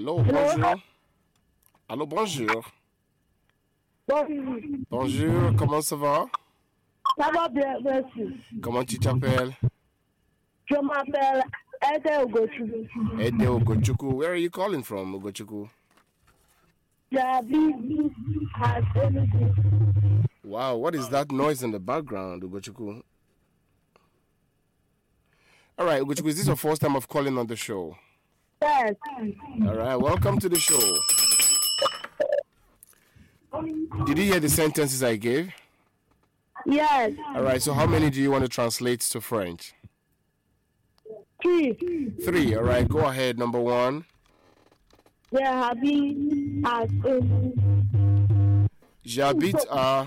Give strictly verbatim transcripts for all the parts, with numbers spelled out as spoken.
Allô, bonjour. Allô, bonjour. Bonjour. Bonjour, comment ça va? Ça va bien, merci. Comment tu t'appelles? Je m'appelle Ede Ugochukwu. Ede Ugochukwu. Where are you calling from, Ugochukwu? J'habite à Enugu. Wow, what is that noise in the background, Ugochukwu? All right, Ugochukwu, is this your first time of calling on the show? Yes. All right, welcome to the show. Did you hear the sentences I gave? Yes. All right, so how many do you want to translate to French? Three. Three, all right, go ahead. Number one. J'habite à Enugu. J'habite à...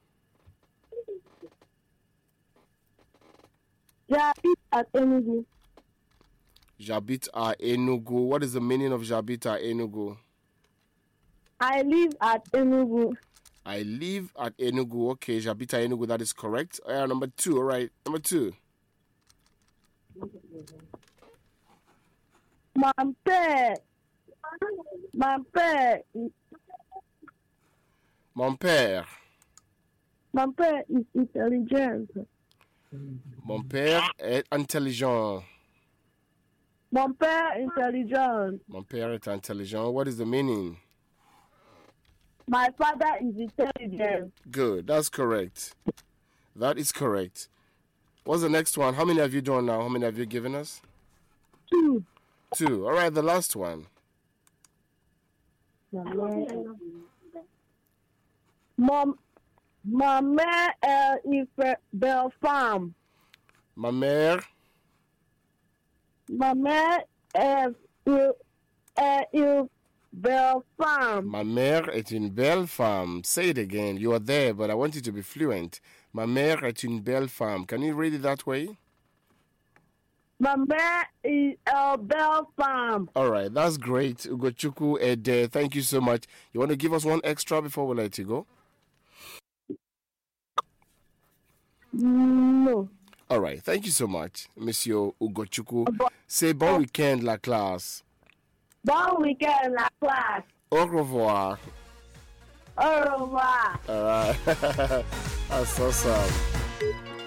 J'habite à Enugu. J'habite à Enugu. What is the meaning of J'habite à Enugu? I live at Enugu. I live at Enugu. Okay, J'habite à Enugu. That is correct. Uh, number two. All right. Number two. Mon père. Mon père. Mon père. Mon père is intelligent. Mon père est intelligent. Mon père intelligent. Mon père est intelligent. What is the meaning? My father is intelligent. Good. That's correct. That is correct. What's the next one? How many have you done now? How many have you given us? Two. Two. All right, the last one. Mom, ma mère est une belle femme. Ma mère. Ma mère est une, est une belle femme. Ma mère est une belle femme. Say it again. You are there, but I want you to be fluent. Ma mère est une belle femme. Can you read it that way? Ma mère is a belle femme. All right, that's great. Ugochukwu Ede, thank you so much. You want to give us one extra before we let you go? No. All right, thank you so much, Monsieur Ugochukwu. Say bon weekend, la classe. Bon weekend, la classe. Au revoir. Au revoir. All right. That's awesome.